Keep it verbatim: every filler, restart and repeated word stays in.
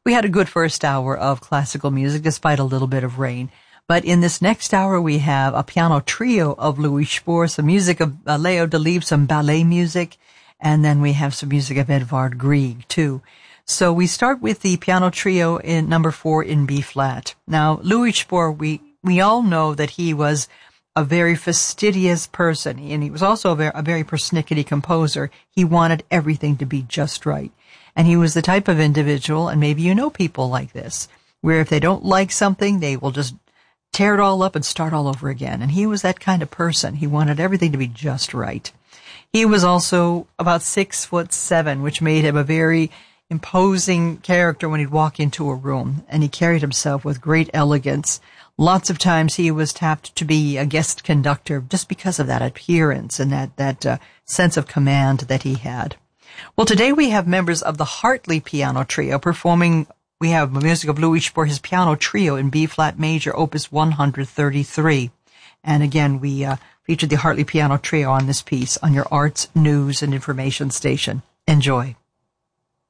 We had a good first hour of classical music despite a little bit of rain. But in this next hour, we have a piano trio of Louis Spohr, some music of uh, Leo Delibes, some ballet music, and then we have some music of Edvard Grieg, too. So we start with the piano trio in number four in B-flat. Now, Louis Spohr, we, we all know that he was a very fastidious person, and he was also a very, a very persnickety composer. He wanted everything to be just right. And he was the type of individual, and maybe you know people like this, where if they don't like something, they will just tear it all up and start all over again. And he was that kind of person. He wanted everything to be just right. He was also about six foot seven, which made him a very imposing character when he'd walk into a room. And he carried himself with great elegance. Lots of times he was tapped to be a guest conductor just because of that appearance and that, that uh, sense of command that he had. Well, today we have members of the Hartley Piano Trio performing. We have music of Louis Spohr, his piano trio in B-flat major, opus one thirty-three. And again, we uh, featured the Hartley Piano Trio on this piece on your arts, news, and information station. Enjoy.